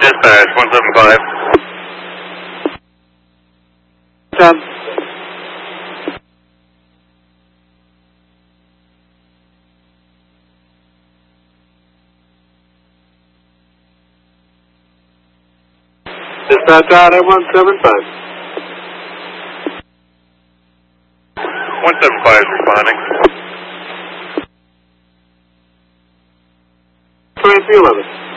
Dispatch 175. 10. Dispatch out at 175. 175 is responding. 2311.